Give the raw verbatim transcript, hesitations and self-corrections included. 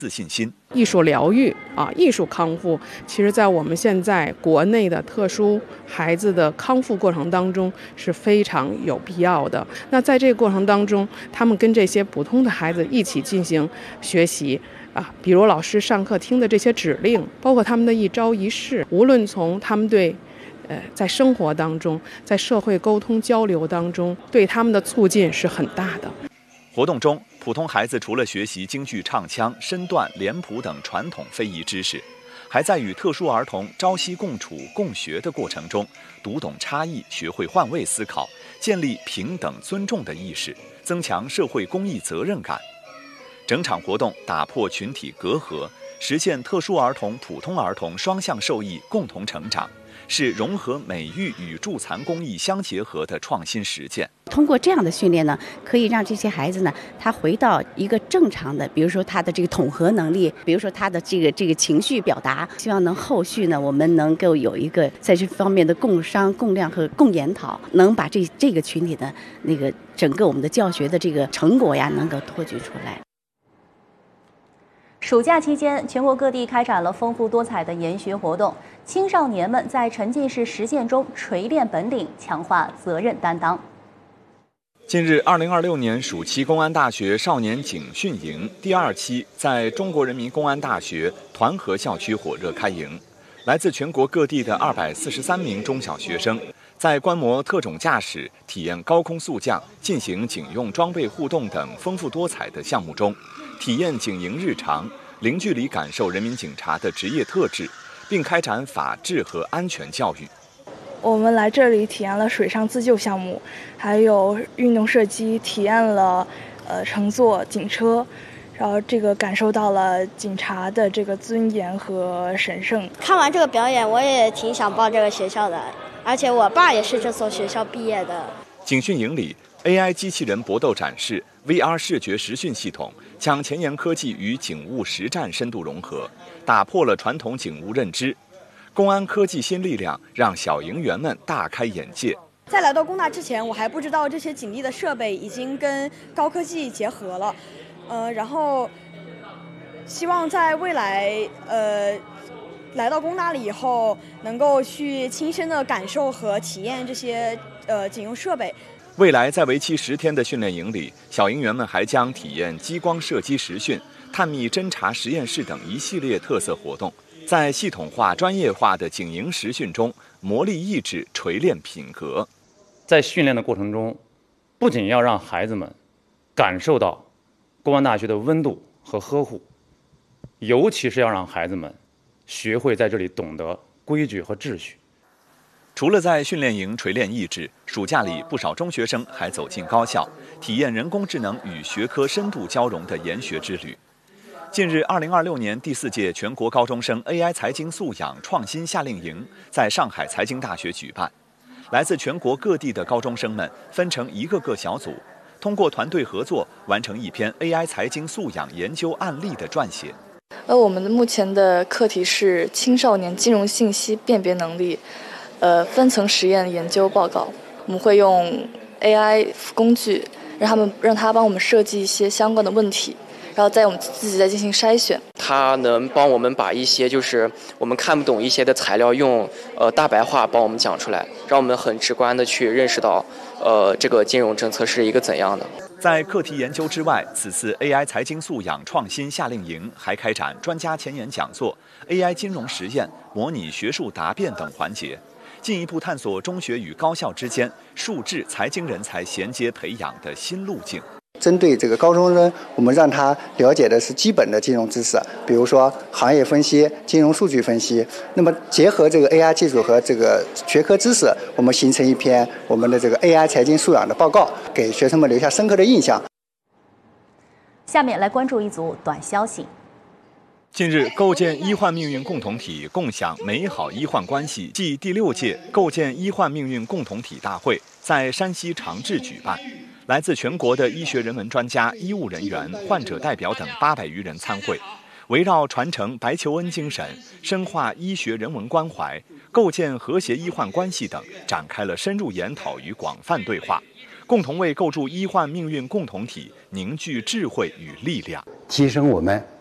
自信心。 艺术疗愈啊，艺术康复，其实在我们现在国内的特殊孩子的康复过程当中是非常有必要的。那在这个过程当中，他们跟这些普通的孩子一起进行学习啊，比如老师上课听的这些指令，包括他们的一招一式，无论从他们对呃在生活当中，在社会沟通交流当中，对他们的促进是很大的。 活动中，普通孩子除了学习京剧唱腔、身段、脸谱等传统非遗知识，还在与特殊儿童朝夕共处共学的过程中，读懂差异，学会换位思考，建立平等尊重的意识，增强社会公益责任感。整场活动打破群体隔阂，实现特殊儿童、普通儿童双向受益、共同成长，是融合美育与助残公益相结合的创新实践。 通过这样的训练呢，可以让这些孩子呢，他回到一个正常的，比如说他的这个统合能力，比如说他的这个这个情绪表达，希望能后续呢，我们能够有一个在这方面的共商、共量和共研讨，能把这这个群体的那个整个我们的教学的这个成果呀，能够托举出来。 暑假期间，全国各地开展了丰富多彩的研学活动，青少年们在沉浸式实践中锤炼本领，强化责任担当。 近日，二零二六年暑期公安大学少年警训营第二期在中国人民公安大学团河校区火热开营。来自全国各地的二百四十三名中小学生，在观摩特种驾驶、体验高空速降、进行警用装备互动等丰富多彩的项目中，体验警营日常，零距离感受人民警察的职业特质，并开展法治和安全教育。 我们来这里体验了水上自救项目，还有运动射击，体验了呃乘坐警车，然后这个感受到了警察的这个尊严和神圣。 看完这个表演，我也挺想报这个学校的，而且我爸也是这所学校毕业的。 警训营里 A I 机器人搏斗展示、V R 视觉实训系统将前沿科技与警务实战深度融合，打破了传统警务认知。公安科技新力量让小营员们大开眼界。 在来到工大之前，我还不知道这些警力的设备已经跟高科技结合了，呃，然后希望在未来，呃，来到工大了以后，能够去亲身的感受和体验这些呃警用设备。 未来在为期十天的训练营里，小营员们还将体验激光射击实训、探秘侦察实验室等一系列特色活动。在系统化、专业化的警营实训中，磨砺意志，锤炼品格。 在训练的过程中，不仅要让孩子们感受到公安大学的温度和呵护，尤其是要让孩子们学会在这里懂得规矩和秩序。 除了在训练营锤炼意志，暑假里不少中学生还走进高校，体验人工智能与学科深度交融的研学之旅。近日，二零二六年第四届全国高中生 A I 财经素养创新夏令营在上海财经大学举办。来自全国各地的高中生们分成一个个小组，通过团队合作完成一篇 A I 财经素养研究案例的撰写。 呃，我们的目前的课题是青少年金融信息辨别能力，呃，分层实验研究报告。我们会用 A I 工具，让他们让他帮我们设计一些相关的问题。然后再我们自己再进行筛选， 它能帮我们把一些就是我们看不懂一些的材料用呃大白话帮我们讲出来，让我们很直观的去认识到呃这个金融政策是一个怎样的。 在课题研究之外，此次 A I 财经素养创新夏令营还开展专家前沿讲座、A I 金融实验、模拟学术答辩等环节，进一步探索中学与高校之间数智财经人才衔接培养的新路径。 针对这个高中生，我们让他了解的是基本的金融知识，比如说行业分析、金融数据分析。那么结合这个 A I 技术和这个学科知识，我们形成一篇我们的这个 A I 财经素养的报告，给学生们留下深刻的印象。 下面来关注一组短消息。 近日，构建医患命运共同体，共享美好医患关系暨第六届构建医患命运共同体大会在山西长治举办。来自全国的医学人文专家、医务人员、患者代表等八百余人参会，围绕传承白求恩精神、深化医学人文关怀、构建和谐医患关系等，展开了深入研讨与广泛对话，共同为构筑医患命运共同体凝聚智慧与力量， 提升我们